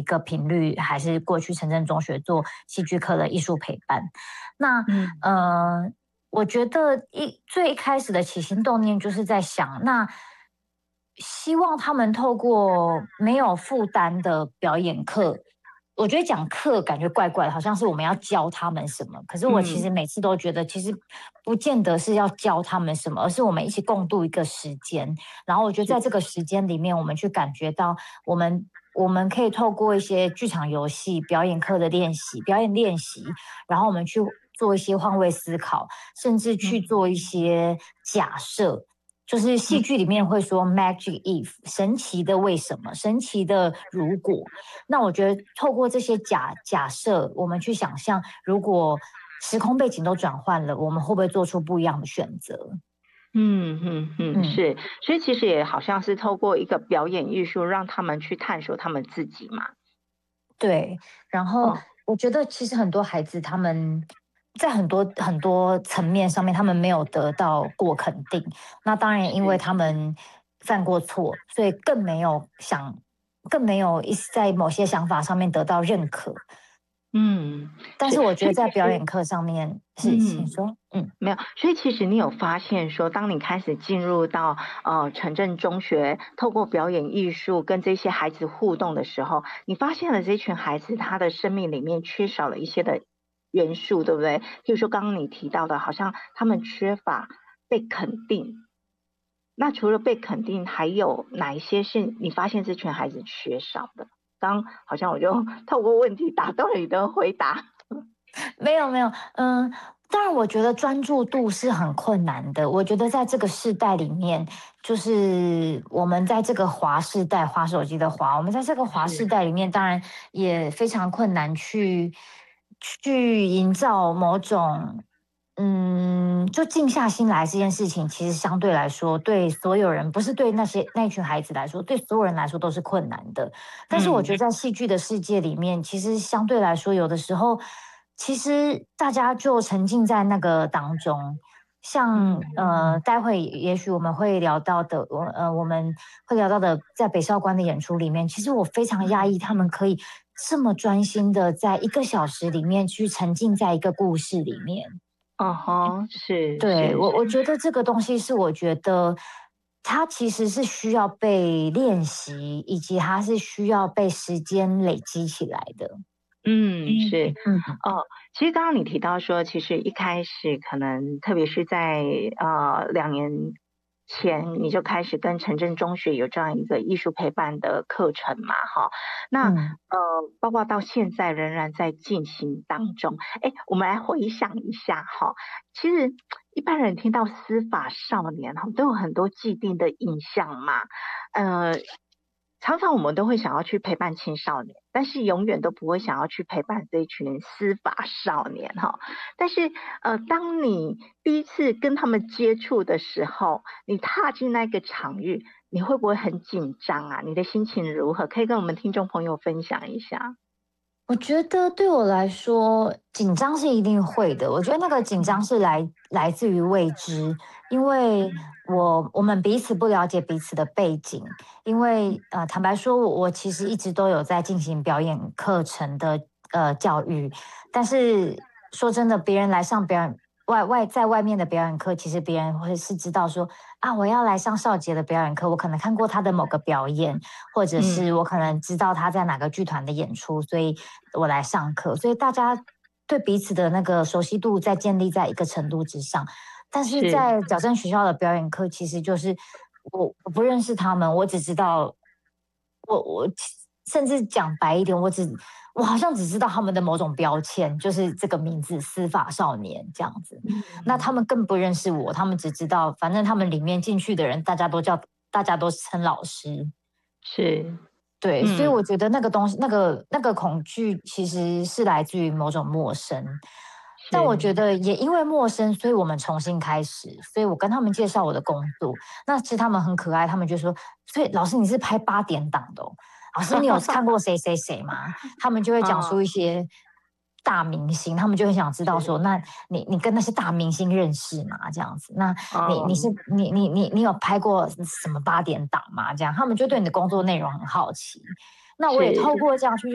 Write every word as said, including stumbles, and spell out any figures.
个频率，还是过去城镇中学做戏剧课的艺术陪伴。那、嗯、呃，我觉得一最一开始的起心动念就是在想，那希望他们透过没有负担的表演课。我觉得讲课感觉怪怪的，好像是我们要教他们什么。可是我其实每次都觉得，其实不见得是要教他们什么，而是我们一起共度一个时间。然后我觉得在这个时间里面，我们去感觉到我们我们可以透过一些剧场游戏、表演课的练习、表演练习，然后我们去做一些换位思考，甚至去做一些假设。就是戏剧里面会说 magic if 神奇的为什么，神奇的如果。那我觉得透过这些假假设，我们去想象，如果时空背景都转换了，我们会不会做出不一样的选择？ 嗯嗯嗯，是，所以其实也好像是透过一个表演艺术，让他们去探索他们自己嘛。 对，然后我觉得其实很多孩子他们。在很多很多层面上面，他们没有得到过肯定。那当然，因为他们犯过错，所以更没有想，更没有在某些想法上面得到认可。 嗯， 但是我觉得在表演课上面是，请说， 嗯，没有。所以其实你有发现说，当你开始进入到呃城镇中学，透过表演艺术跟这些孩子互动的时候，你发现了这群孩子他的生命里面缺少了一些的元素，对不对？譬如说刚刚你提到的，好像他们缺乏被肯定。那除了被肯定，还有哪一些是你发现这群孩子缺少的？刚好像我就透过问题打断了你的回答。 没有没有，嗯，当然我觉得专注度是很困难的。我觉得在这个世代里面，就是我们在这个滑世代，滑手机的滑，我们在这个滑世代里面，当然也非常困难去去营造某种。嗯，就静下心来这件事情，其实相对来说，对所有人，不是对那些那群孩子来说，对所有人来说都是困难的。但是我觉得在戏剧的世界里面，其实相对来说，有的时候，其实大家就沉浸在那个当中。像呃，待会也许我们会聊到的，我呃，我们会聊到的，在北少关的演出里面，其实我非常压抑，他们可以这么专心的在一个小时里面去沉浸在一个故事里面。 哦吼，是， 对，我我觉得这个东西是我觉得它其实是需要被练习，以及它是需要被时间累积起来的。 嗯，是，嗯，哦，其实刚刚你提到说，其实一开始可能特别是在呃两年前，你就开始跟城镇中学有这样一个艺术陪伴的课程嘛，哈，那、嗯、呃，包括到现在仍然在进行当中。哎，我们来回想一下哈，其实一般人听到司法少年哈，都有很多既定的印象嘛，呃。常常我们都会想要去陪伴青少年，但是永远都不会想要去陪伴这一群司法少年哈。但是呃，当你第一次跟他们接触的时候，你踏进那个场域，你会不会很紧张啊？你的心情如何？可以跟我们听众朋友分享一下。 我觉得对我来说，紧张是一定会的。我觉得那个紧张是来来自于未知，因为我我们彼此不了解彼此的背景。因为呃，坦白说，我我其实一直都有在进行表演课程的呃教育，但是说真的，别人来上表演外外在外面的表演课，其实别人会是知道说啊，我要来上少杰的表演课，我可能看过他的某个表演，或者是我可能知道他在哪个剧团的演出，所以我来上课，所以大家对彼此的那个熟悉度在建立在一个程度之上。但是在矫正学校的表演课，其实就是我我不认识他们，我只知道我我甚至讲白一点，我只我好像只知道他们的某种标签，就是这个名字司法少年这样子。嗯、那他们更不认识我，他们只知道反正他们里面进去的人，大家都叫大家都称老师。 是。 对，嗯、所以我觉得那个东西，那个那个恐惧，其实是来自于某种陌生。但我觉得也因为陌生，所以我们重新开始。所以我跟他们介绍我的工作，那其实他们很可爱，他们就说：“所以老师你是拍八点档的哦，老师你有看过谁谁谁吗？”他们就会讲出一些大明星，他们就很想知道说：“那你你跟那些大明星认识吗？这样子？那你你是你你你你有拍过什么八点档吗？这样他们就对你的工作内容很好奇。那我也透过这样去。